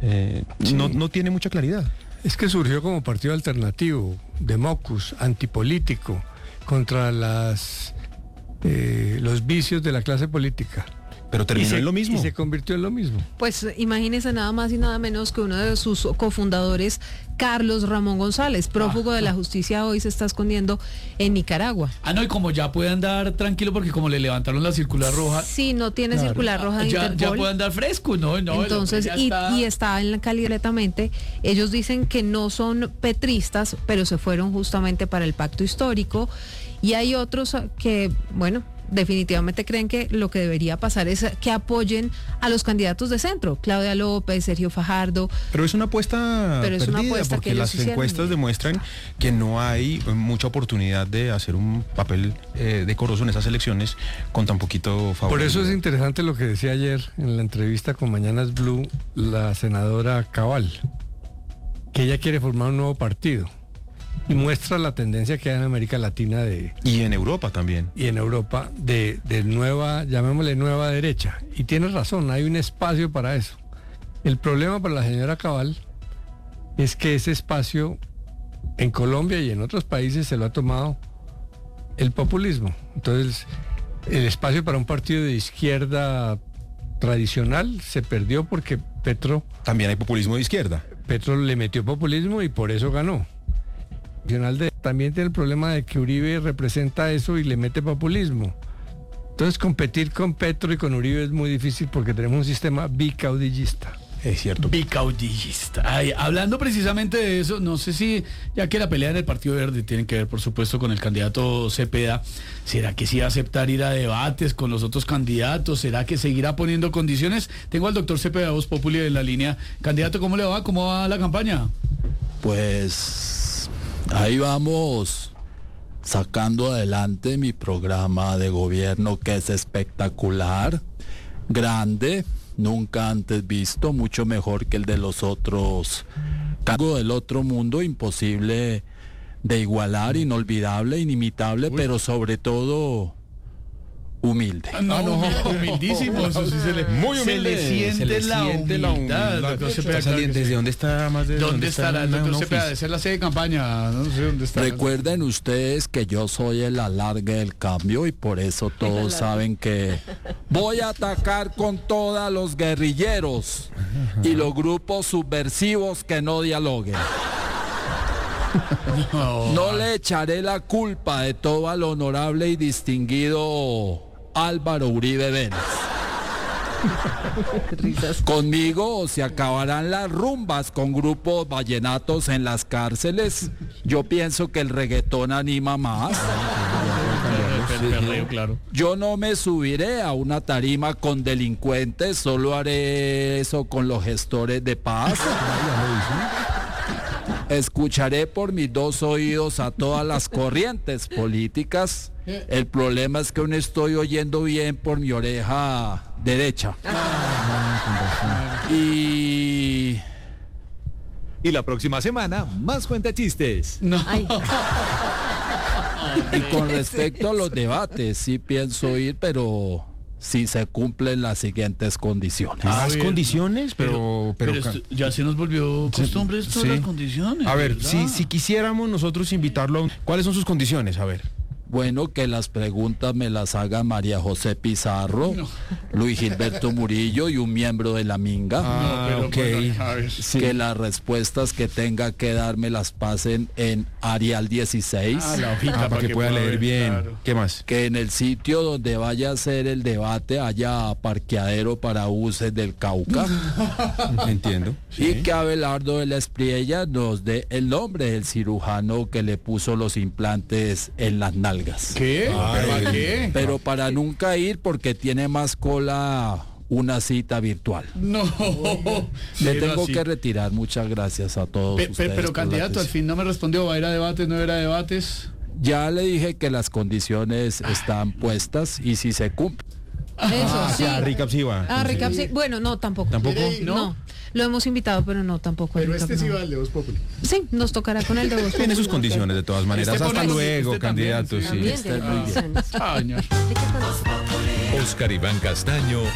Sí. no tiene mucha claridad. Es que surgió como partido alternativo, democus, antipolítico, contra los vicios de la clase política. Pero terminó en lo mismo. Y se convirtió en lo mismo. Pues imagínese nada más y nada menos que uno de sus cofundadores, Carlos Ramón González, prófugo de la justicia, hoy se está escondiendo en Nicaragua. No, y como ya puede andar tranquilo porque como le levantaron la circular roja. Sí, no tiene circular roja de ya Interpol. puede andar fresco, ¿no? Entonces, y está en la Cali directamente. Ellos dicen que no son petristas, pero se fueron justamente para el pacto histórico. Y hay otros que, bueno, definitivamente creen que lo que debería pasar es que apoyen a los candidatos de centro, Claudia López, Sergio Fajardo. Pero es una apuesta perdida, porque las encuestas demuestran que no hay mucha oportunidad de hacer un papel decoroso en esas elecciones con tan poquito favor. Por eso es interesante lo que decía ayer en la entrevista con Mañanas Blue la senadora Cabal, que ella quiere formar un nuevo partido. Y muestra la tendencia que hay en América Latina y en Europa también. Y en Europa de nueva, llamémosle nueva derecha. Y tiene razón, hay un espacio para eso. El problema para la señora Cabal es que ese espacio en Colombia y en otros países se lo ha tomado el populismo. Entonces, el espacio para un partido de izquierda tradicional se perdió porque Petro... También hay populismo de izquierda. Petro le metió populismo y por eso ganó. También tiene el problema de que Uribe representa eso y le mete populismo. Entonces competir con Petro y con Uribe es muy difícil porque tenemos un sistema bicaudillista. Es cierto. Bicaudillista. Hablando precisamente de eso, no sé si, ya que la pelea en el Partido Verde tiene que ver, por supuesto, con el candidato Cepeda, ¿será que sí va a aceptar ir a debates con los otros candidatos? ¿Será que seguirá poniendo condiciones? Tengo al doctor Cepeda, Voz Populi, en la línea. Candidato, ¿cómo le va? ¿Cómo va la campaña? Pues ahí vamos sacando adelante mi programa de gobierno, que es espectacular, grande, nunca antes visto, mucho mejor que el de los otros, algo del otro mundo, imposible de igualar, inolvidable, inimitable, pero sobre todo humilde. Humildísimo, eso sí muy Se humilde, le siente la humildad. Doctor Cepeda, ¿Desde dónde está más de ¿Dónde estará el doctor Cepeda? De ser la sede de campaña, no sé dónde está. Recuerden ustedes que yo soy el alargue del cambio y por eso todos saben que voy a atacar con todos los guerrilleros y los grupos subversivos que no dialoguen. No le echaré la culpa de todo al honorable y distinguido Álvaro Uribe Vélez. Conmigo se acabarán las rumbas con grupos vallenatos en las cárceles. Yo pienso que el reggaetón anima más. Claro. Yo no me subiré a una tarima con delincuentes, solo haré eso con los gestores de paz. Escucharé por mis dos oídos a todas las corrientes políticas. El problema es que no estoy oyendo bien por mi oreja derecha. Y la próxima semana, más cuentachistes. No. Y con respecto a los debates, sí pienso ir, pero si se cumplen las siguientes condiciones. ¿Más condiciones? Pero ya se nos volvió costumbre esto de las condiciones. A ver, ¿verdad? si quisiéramos nosotros invitarlo, ¿cuáles son sus condiciones? A ver. Bueno, que las preguntas me las haga María José Pizarro, Luis Gilberto Murillo y un miembro de la Minga. Ok. Sí. Que las respuestas que tenga que dar me las pasen en Arial 16. La hojita para que pueda leer bien. Claro. ¿Qué más? Que en el sitio donde vaya a ser el debate haya parqueadero para buses del Cauca. Entiendo. Y que Abelardo de la Espriella nos dé el nombre del cirujano que le puso los implantes en las nalgas. ¿Qué? ¿Para qué? Pero para nunca ir porque tiene más cola una cita virtual. No. Me tengo que retirar. Muchas gracias a todos ustedes. Pero candidato, al fin no me respondió. ¿Va a ir a debates? ¿No era debates? Ya le dije que las condiciones están puestas y si se cumplen. Eso, sí. Recap sí va. Recap sí. Bueno, no, tampoco. ¿Tampoco? No. Lo hemos invitado, pero no, tampoco. Pero Recap, este sí no. va al de Voz Populi. Sí, nos tocará con el de Voz Tiene sus Populi. condiciones de todas maneras. Este Hasta pone- luego, este también, candidato. sí. Sí. También tiene condiciones. Señor. Hay que conocer. Oscar Iván Castaño